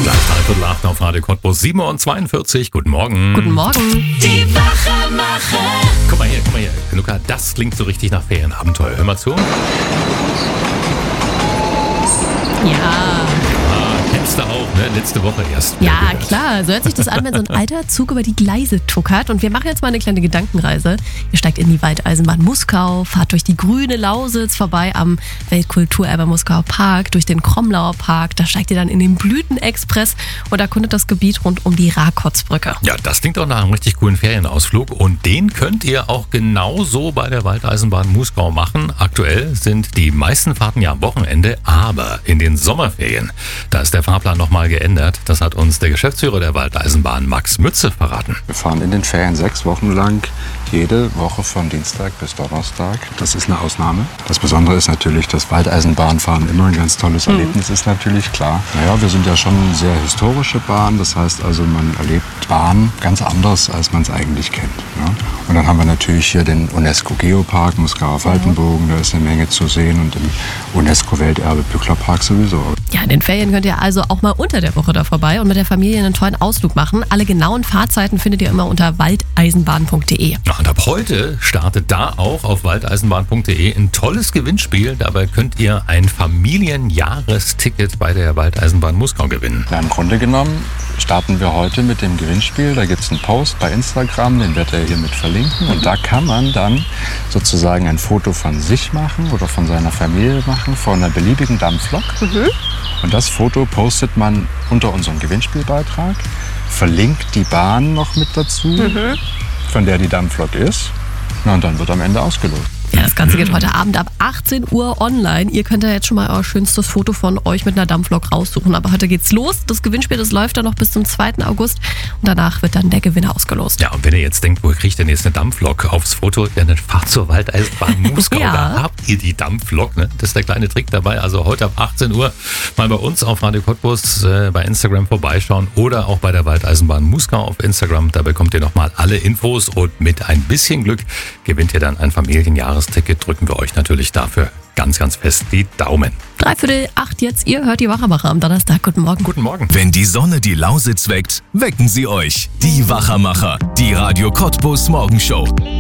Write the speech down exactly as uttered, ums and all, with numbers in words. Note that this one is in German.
Gleich dreiviertel acht auf Radio Cottbus, sieben Uhr zweiundvierzig. Guten Morgen. Guten Morgen. Die Wachermacher. Guck mal hier, guck mal hier. Luca, das klingt so richtig nach Ferienabenteuer. Hör mal zu. Ja. Kennst du auch, ne? Letzte Woche erst. Ja, gehört. klar. So hört sich das an, wenn so ein alter Zug über die Gleise tuckert. Und wir machen jetzt mal eine kleine Gedankenreise. Ihr steigt in die Waldeisenbahn Muskau, fahrt durch die grüne Lausitz vorbei am Weltkulturerbe Muskauer Park, durch den Kromlauer Park. Da steigt ihr dann in den Blütenexpress und erkundet das Gebiet rund um die Rakotsbrücke. Ja, das klingt doch nach einem richtig coolen Ferienausflug. Und den könnt ihr auch genauso bei der Waldeisenbahn Muskau machen. Aktuell sind die meisten Fahrten ja am Wochenende, aber in den Sommerferien, da ist der Fahrplan nochmal geändert. Das hat uns der Geschäftsführer der Waldeisenbahn, Max Mütze, verraten. Wir fahren in den Ferien sechs Wochen lang, jede Woche von Dienstag bis Donnerstag. Das ist eine Ausnahme. Das Besondere ist natürlich, dass Waldeisenbahnfahren immer ein ganz tolles Erlebnis ist, natürlich, klar. Naja, wir sind ja schon eine sehr historische Bahn. Das heißt also, man erlebt Bahn ganz anders, als man es eigentlich kennt. Ja? Und dann haben wir natürlich hier den UNESCO-Geopark, Muskauer Faltenbogen. Da ist eine Menge zu sehen und im UNESCO-Welterbe Bücklerpark sowieso. Ja, in den Ferien könnt ihr also auch mal unter der Woche da vorbei und mit der Familie einen tollen Ausflug machen. Alle genauen Fahrzeiten findet ihr immer unter waldeisenbahn punkt de. Und ab heute startet da auch auf waldeisenbahn punkt de ein tolles Gewinnspiel. Dabei könnt ihr ein Familienjahresticket bei der Waldeisenbahn Muskau gewinnen. Ja, im Grunde genommen starten wir heute mit dem Gewinnspiel. Da gibt es einen Post bei Instagram, den wird er hier mit verlinken. Und da kann man dann sozusagen ein Foto von sich machen oder von seiner Familie machen, von einer beliebigen Dampflok. Mhm. Und das Foto postet man unter unserem Gewinnspielbeitrag, verlinkt die Bahn noch mit dazu, mhm. von der die Dampflok ist. Na, und dann wird am Ende ausgelost. Ja, das Ganze geht heute Abend ab achtzehn Uhr online. Ihr könnt ja jetzt schon mal euer schönstes Foto von euch mit einer Dampflok raussuchen. Aber heute geht's los. Das Gewinnspiel, das läuft dann noch bis zum zweiten August. Und danach wird dann der Gewinner ausgelost. Ja, und wenn ihr jetzt denkt, wo kriegt denn jetzt eine Dampflok aufs Foto? Ja, dann fahrt zur Waldeisenbahn Muskau. Ja. Da habt ihr die Dampflok. Ne? Das ist der kleine Trick dabei. Also heute ab achtzehn Uhr mal bei uns auf Radio Cottbus äh, bei Instagram vorbeischauen oder auch bei der Waldeisenbahn Muskau auf Instagram. Da bekommt ihr nochmal alle Infos und mit ein bisschen Glück gewinnt ihr dann ein Familienjahresticket. Drücken wir euch natürlich dafür ganz, ganz fest die Daumen. Dreiviertel acht jetzt. Ihr hört die Wachermacher am Donnerstag. Guten Morgen. Guten Morgen. Wenn die Sonne die Lausitz weckt, wecken sie euch. Die Wachermacher, die Radio Cottbus Morgenshow.